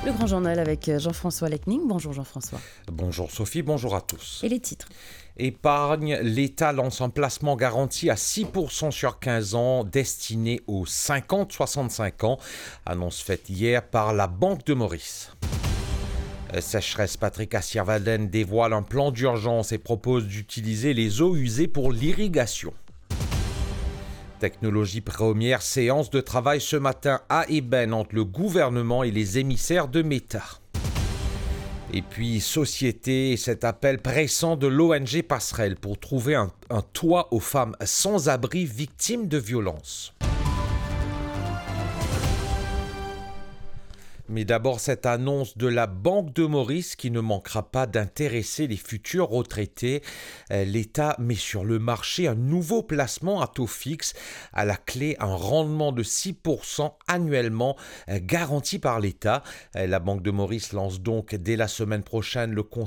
Le grand journal avec Jean-François Lecning. Bonjour Jean-François. Bonjour Sophie, bonjour à tous. Et les titres? Épargne, l'État lance un placement garanti à 6% sur 15 ans destiné aux 50-65 ans. Annonce faite hier par la Banque de Maurice. Sécheresse, Patrick Assierwalden dévoile un plan d'urgence et propose d'utiliser les eaux usées pour l'irrigation. Technologie première, séance de travail ce matin à Eben entre le gouvernement et les émissaires de Meta. Et puis, société, cet appel pressant de l'ONG Passerelle pour trouver un toit aux femmes sans abri victimes de violences. Mais d'abord, cette annonce de la Banque de Maurice qui ne manquera pas d'intéresser les futurs retraités. L'État met sur le marché un nouveau placement à taux fixe, à la clé un rendement de 6% annuellement garanti par l'État. La Banque de Maurice lance donc dès la semaine prochaine le